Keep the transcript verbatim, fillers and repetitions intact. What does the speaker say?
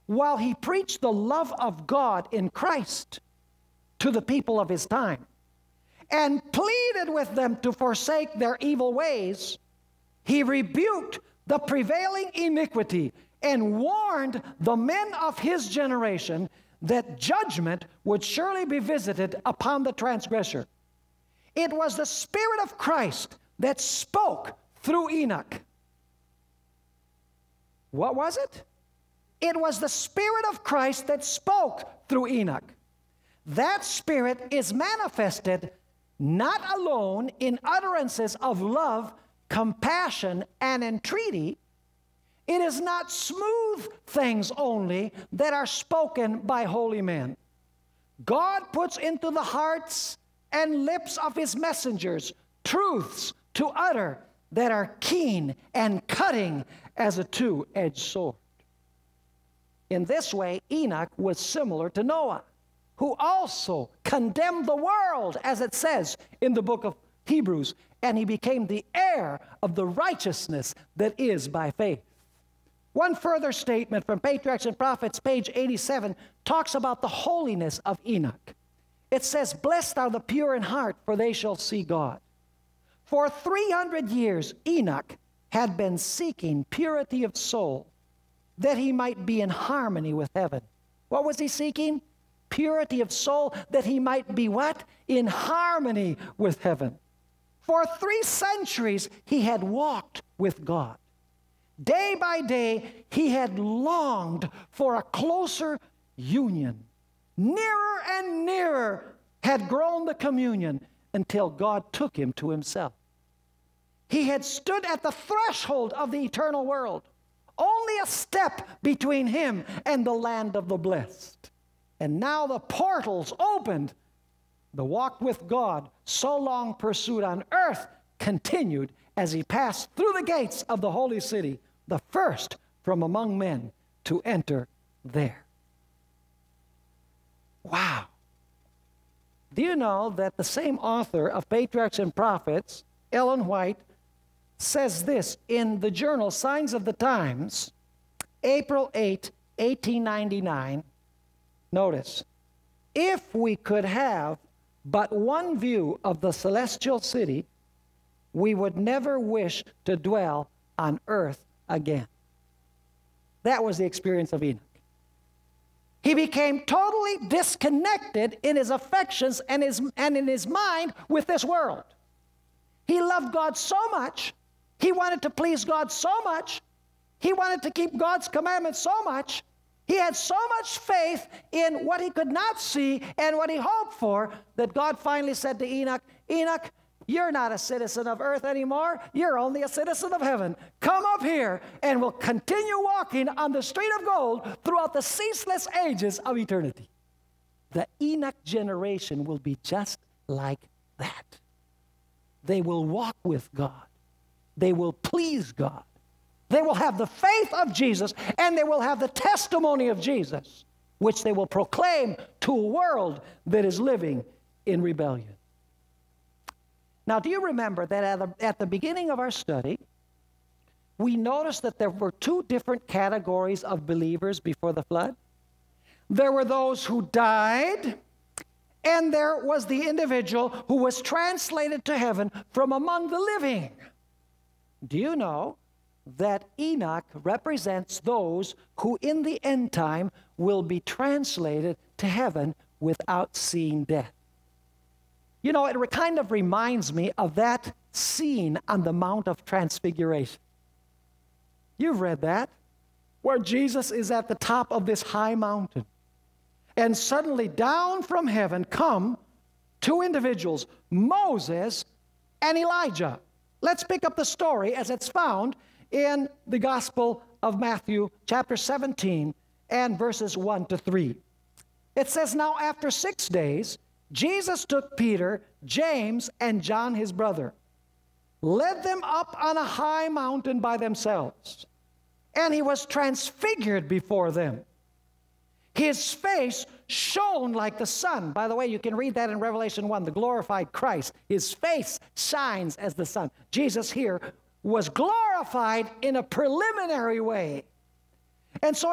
while he preached the love of God in Christ to the people of his time and pleaded with them to forsake their evil ways, he rebuked the prevailing iniquity and warned the men of his generation that judgment would surely be visited upon the transgressor. It was the Spirit of Christ that spoke through Enoch. What was it? It was the Spirit of Christ that spoke through Enoch. That Spirit is manifested not alone in utterances of love, compassion, and entreaty. It is not smooth things only that are spoken by holy men. God puts into the hearts and lips of his messengers truths to utter that are keen and cutting as a two-edged sword. In this way, Enoch was similar to Noah, who also condemned the world, as it says in the book of Hebrews, and he became the heir of the righteousness that is by faith. One further statement from Patriarchs and Prophets, page eighty-seven, talks about the holiness of Enoch. It says, "Blessed are the pure in heart, for they shall see God." For three hundred years, Enoch had been seeking purity of soul, that he might be in harmony with heaven. What was he seeking? Purity of soul, that he might be what? In harmony with heaven. For three centuries, he had walked with God. Day by day, he had longed for a closer union. Nearer and nearer had grown the communion until God took him to himself. He had stood at the threshold of the eternal world, only a step between him and the land of the blessed. And now the portals opened. The walk with God, so long pursued on earth, continued as he passed through the gates of the holy city, the first from among men to enter there. Wow. Do you know that the same author of Patriarchs and Prophets, Ellen White, says this in the journal Signs of the Times, April eighth, eighteen ninety-nine. Notice, if we could have but one view of the celestial city, we would never wish to dwell on earth again. That was the experience of Enoch. He became totally disconnected in his affections and, his, and in his mind with this world. He loved God so much. He wanted to please God so much. He wanted to keep God's commandments so much. He had so much faith in what he could not see and what he hoped for that God finally said to Enoch, "Enoch, you're not a citizen of earth anymore. You're only a citizen of heaven. Come up here and we'll continue walking on the street of gold throughout the ceaseless ages of eternity." The Enoch generation will be just like that. They will walk with God. They will please God. They will have the faith of Jesus, and they will have the testimony of Jesus, which they will proclaim to a world that is living in rebellion. Now, do you remember that at the, at the beginning of our study, we noticed that there were two different categories of believers before the flood? There were those who died, and there was the individual who was translated to heaven from among the living. Do you know that Enoch represents those who in the end time will be translated to heaven without seeing death? You know, it kind of reminds me of that scene on the Mount of Transfiguration. You've read that, where Jesus is at the top of this high mountain. And suddenly down from heaven come two individuals, Moses and Elijah. Let's pick up the story as it's found in the Gospel of Matthew, chapter seventeen, and verses one to three. It says, "Now after six days, Jesus took Peter, James, and John his brother, led them up on a high mountain by themselves, and he was transfigured before them. His face shone like the sun." By the way, you can read that in Revelation one, the glorified Christ. His face shines as the sun. Jesus here was glorified in a preliminary way. And so